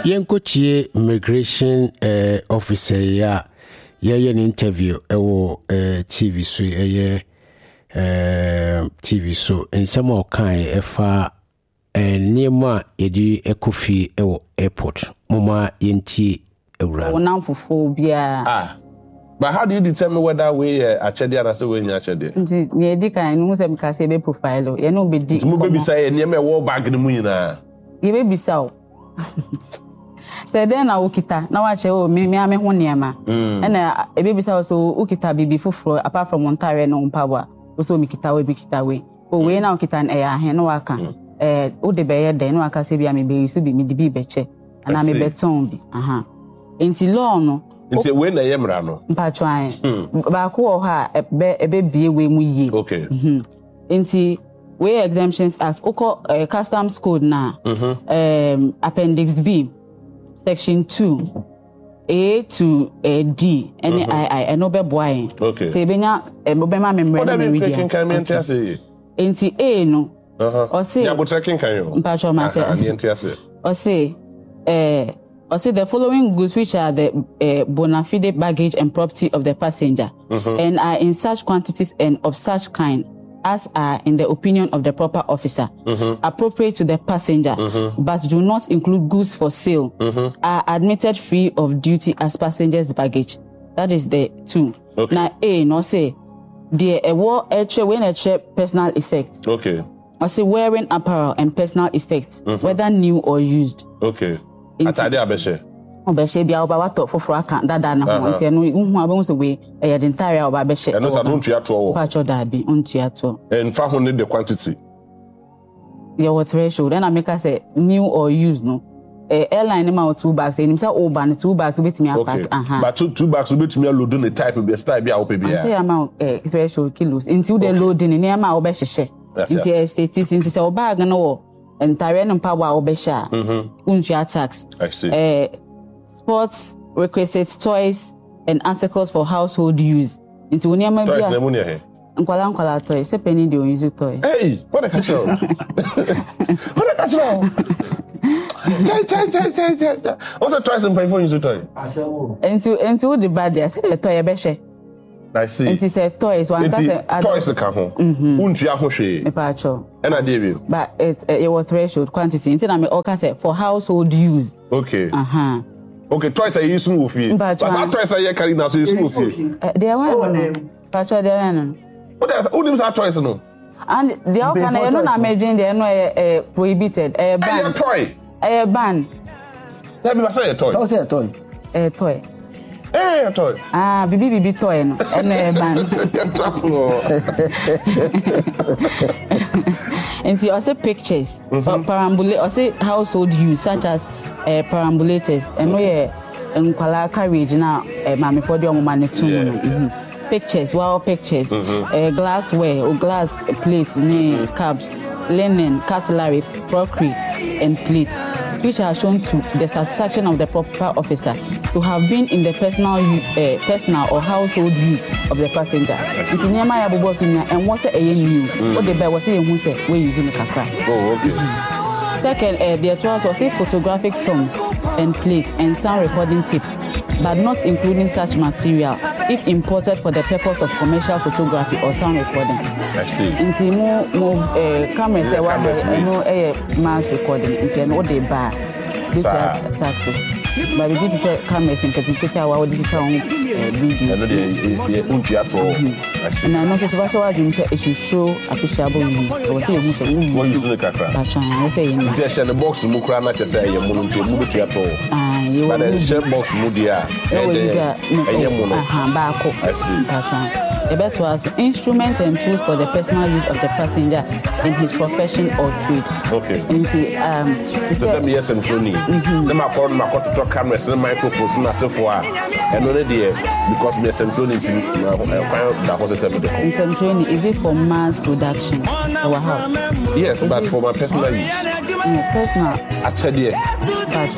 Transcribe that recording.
Yenkochie immigration officer ya an interview TV so TV so in some more kind efa niema yedi ekofi airport mama yenti ewura wona fofo bia but how do you determine whether we achede and say we nya achede nti ye di kan no se mka se be profile ye no be di mo be bisa ye niema wo bag ni mu nyina ye be bisa o se den na ukita na wa che o me ame ho niema na e be bisa so ukita bibi foforo apart from Ontario no mpabwa so mi kita we o we na ukita na ya he no waka o de be ye den no waka se bia me be so bi mi di bi be che ana me beton bi enti law no nti we na ye mra no mpacho an ba ko o ha ebe bie we mu yie okay enti we exemptions as customs code na appendix B section 2 A to D any I no be boy okay say benya be ma memre na media enti A no o say ya bo tracking kan yo mpacho ma say o say the following goods which are the bona fide baggage and property of the passenger and are in such quantities and of such kind as are in the opinion of the proper officer appropriate to the passenger but do not include goods for sale are admitted free of duty as passengers baggage. That is the 2. Okay. Now A no say the when a personal effects. Okay. I say wearing apparel and personal effects whether new or used. Okay. Atade abeshe obeshe bia oba wato foforo aka dada na ho nti eno hu abon so we the entire oba beshe eno sa no ntua to wo pa cho da bi ontua to en fa ho ne the quantity your threshold and I make us say new or used no airline ma 2 bags enim say o ba ne 2 bags betimi apack but 2 bags betimi load the type be style bia wo pe bia say amount threshold kilos until the loading ne ma oba hyehyɛ nti status nti say o bag no wo entire no pa wa oba hye untua tax. I see. Sports requisites, toys and articles for household use. Into when you may be a toys, a penny do use toy. Hey, what a catch! What a catch! Also, toys and pay for use toy. Into the bad, I said a toy a beshe. I see. And he said toys, one toys the car home. Untia hoshe. A pacho. And I did but it was threshold quantity. Until I may all for household use. Okay. Okay, toys are using with you. But toys are carry now, so using with you. They are one. Pacho, they are one. What else? Who names are toys no? And the outcome, I don't imagine they are no prohibited. A ban. A toy. A ban. Let me say a toy. So say a toy. A toy. A toy. Bibi toy no. And a ban. And see also pictures, perambulate, also household use such as perambulators, and we nkwala carriage na mama for the omama too. Pictures, wow pictures, glassware or glass plates, cups, linen, cutlery, crockery, and plate, which are shown to the satisfaction of the proper officer to have been in the personal or household use of the passenger. It's near my abu and what's a new? What the bear was saying who said we're using a kakra. Oh, okay. Second, the trust was photographic films and plates and sound recording tape, but not including such material if imported for the purpose of commercial photography or sound recording. I see. Inti mo cameras say wa no mass recording inti no dey bar. This is taxes. But we did say cameras in case our digital video. I know they untia to. I see. And I know so what you say it should show appreciable use. Or say you say what you say kakra. But I say in the box mu kra na che say you mu to to. You but the share box mu dia. Baako. I see. A better was instruments and tools for the personal use of the passenger in his profession or trade. Okay. The same yes and funny. Them are called my to cameras and microphones na se for and already because me centroni that was a training is it for mass production or how? Yes, but for my personal use. Personal. Actually.